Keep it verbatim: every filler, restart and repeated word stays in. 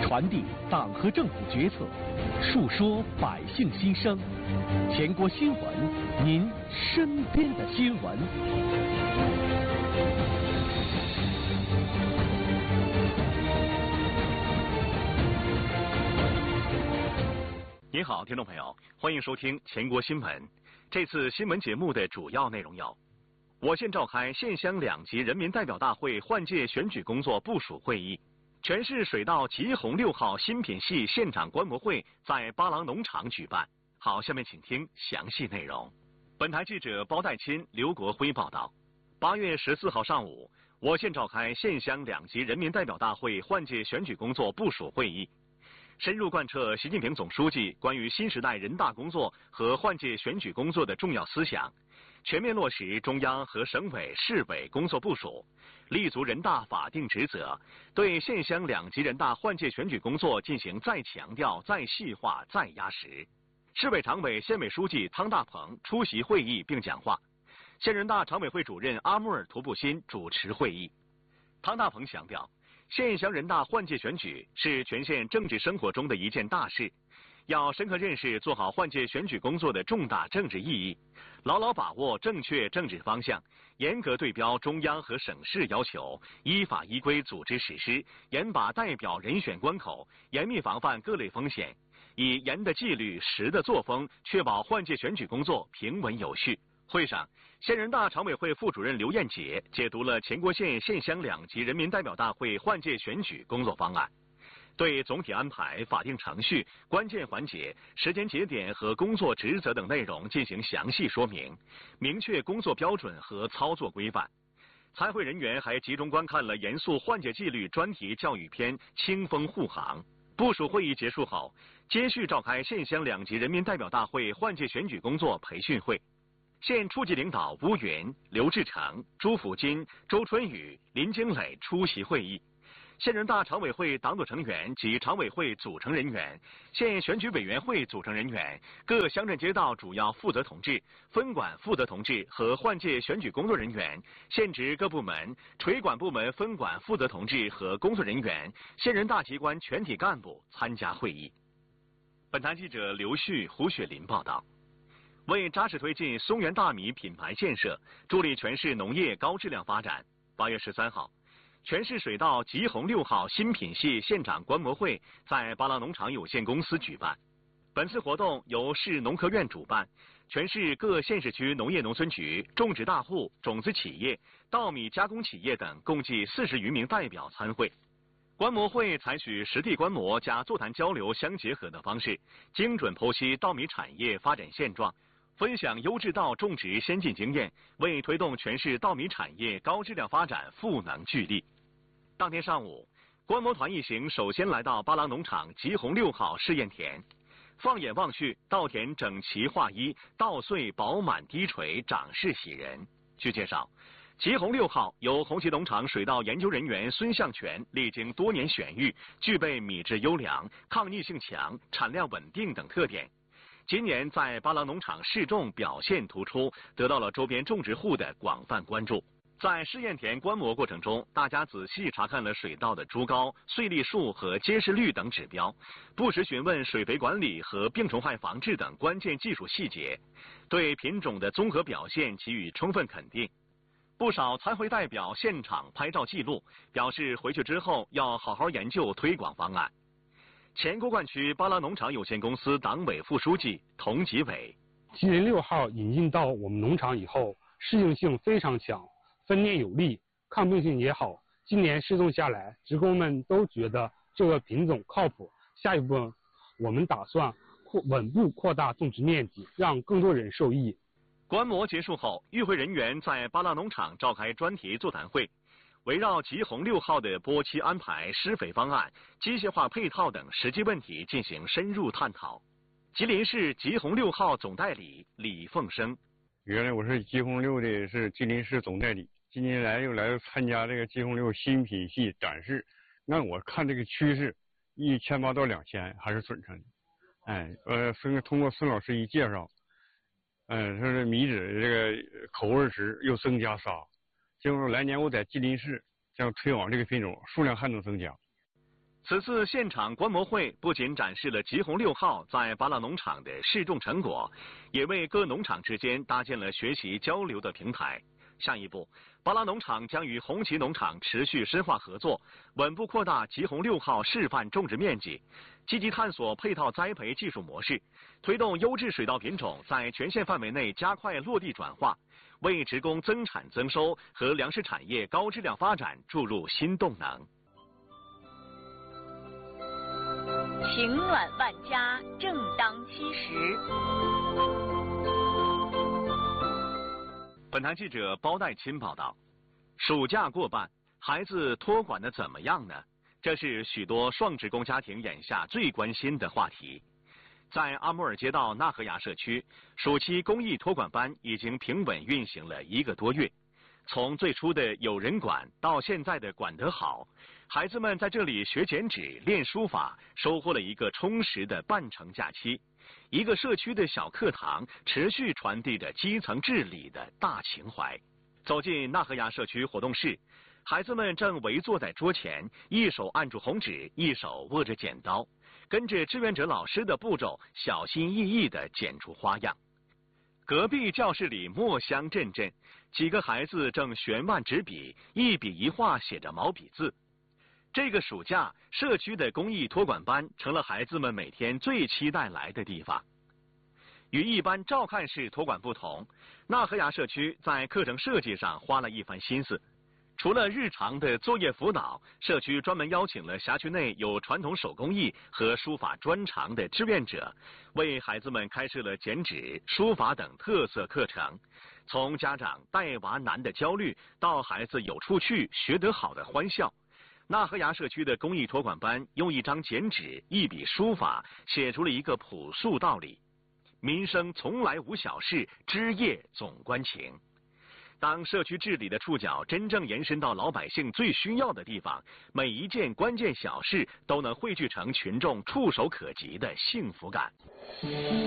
传递党和政府决策，述说百姓心声。全国新闻，您身边的新闻。 您好，听众朋友，欢迎收听全国新闻。这次新闻节目的主要内容有：我县召开县乡两级人民代表大会换届选举工作部署会议。全市水稻吉鸿六号新品系现场观摩会在巴郎农场举办。好，下面请听详细内容。本台记者包代钦、刘国辉报道。八月十四号上午，我县召开县乡两级人民代表大会换届选举工作部署会议，深入贯彻习近平总书记关于新时代人大工作和换届选举工作的重要思想，全面落实中央和省委、市委工作部署，立足人大法定职责，对县乡两级人大换届选举工作进行再强调、再细化、再压实。市委常委、县委书记汤大鹏出席会议并讲话，县人大常委会主任阿穆尔图布辛主持会议。汤大鹏强调，县乡人大换届选举是全县政治生活中的一件大事，要深刻认识做好换届选举工作的重大政治意义，牢牢把握正确政治方向，严格对标中央和省市要求，依法依规组织实施，严把代表人选关口，严密防范各类风险，以严的纪律、实的作风，确保换届选举工作平稳有序。会上，县人大常委会副主任刘艳杰解读了全国县县乡两级人民代表大会换届选举工作方案，对总体安排、法定程序、关键环节、时间节点和工作职责等内容进行详细说明，明确工作标准和操作规范。参会人员还集中观看了严肃换届纪律专题教育片《清风护航》。部署会议结束后，接续召开县乡两级人民代表大会换届选举工作培训会。县处级领导邬云、刘志成、朱福金、周春雨、林经磊出席会议。县人大常委会党组成员及常委会组成人员、县选举委员会组成人员、各乡镇街道主要负责同志、分管负责同志和换届选举工作人员、县直各部门、垂管部门分管负责同志和工作人员、县人大机关全体干部参加会议。本台记者刘旭、胡雪林报道。为扎实推进松原大米品牌建设，助力全市农业高质量发展，八月十三号，全市水稻吉鸿六号新品系现场观摩会在巴郎农场有限公司举办。本次活动由市农科院主办，全市各县市区农业农村局、种植大户、种子企业、稻米加工企业等共计四十余名代表参会。观摩会采取实地观摩加座谈交流相结合的方式，精准剖析稻米产业发展现状，分享优质稻种植先进经验，为推动全市稻米产业高质量发展赋能聚力。当天上午，观摩团一行首先来到巴郎农场吉鸿六号试验田，放眼望去，稻田整齐划一，稻穗饱满低垂，长势喜人。据介绍，吉鸿六号由红旗农场水稻研究人员孙向全历经多年选育，具备米质优良、抗逆性强、产量稳定等特点。今年在巴郎农场试种表现突出，得到了周边种植户的广泛关注。在试验田观摩过程中，大家仔细查看了水稻的株高、穗粒数和结实率等指标，不时询问水肥管理和病虫害防治等关键技术细节，对品种的综合表现给予充分肯定。不少参会代表现场拍照记录，表示回去之后要好好研究推广方案。前郭灌区巴郎农场有限公司党委副书记童吉伟： 吉林六号引进到我们农场以后，适应性非常强，分蘖有力，抗病性也好。今年试种下来，职工们都觉得这个品种靠谱。下一步，我们打算扩稳步扩大种植面积，让更多人受益。 观摩结束后，与会人员在巴郎农场召开专题座谈会。围绕吉鸿六号的播期安排、施肥方案、机械化配套等实际问题进行深入探讨。吉林市吉鸿六号总代理李凤生： 原来我是吉鸿六的是吉林市总代理，今年来又来参加这个吉鸿六新品系展示。那我看这个趋势，一千八到两千还是准成的。哎，呃，孙通过孙老师一介绍，嗯，说是米脂这个口味值又增加仨。就是来年我在吉林市将推广这个品种，数量还能增加。 此次现场观摩会不仅展示了吉鸿六号在巴拉农场的试种成果，也为各农场之间搭建了学习交流的平台。下一步，巴拉农场将与红旗农场持续深化合作，稳步扩大吉鸿六号示范种植面积，积极探索配套栽培技术模式，推动优质水稻品种在全县范围内加快落地转化，为职工增产增收和粮食产业高质量发展注入新动能。 情暖万家，正当其时。 本台记者包代钦报道：暑假过半，孩子托管的怎么样呢？这是许多双职工家庭眼下最关心的话题。在阿穆尔街道纳河崖社区，暑期公益托管班已经平稳运行了一个多月。从最初的有人管到现在的管得好，孩子们在这里学剪纸、练书法，收获了一个充实的半程假期。一个社区的小课堂，持续传递着基层治理的大情怀。走进纳河崖社区活动室，孩子们正围坐在桌前，一手按住红纸，一手握着剪刀，跟着志愿者老师的步骤，小心翼翼地剪出花样。隔壁教室里墨香阵阵，几个孩子正悬腕执笔，一笔一画写着毛笔字。这个暑假，社区的公益托管班成了孩子们每天最期待来的地方。与一般照看式托管不同，纳河崖社区在课程设计上花了一番心思。除了日常的作业辅导，社区专门邀请了辖区内有传统手工艺和书法专长的志愿者，为孩子们开设了剪纸、书法等特色课程。从家长带娃难的焦虑，到孩子有处去、学得好的欢笑，纳河崖社区的公益托管班用一张剪纸、一笔书法，写出了一个朴素道理：民生从来无小事，枝叶总关情。当社区治理的触角真正延伸到老百姓最需要的地方，每一件关键小事都能汇聚成群众触手可及的幸福感。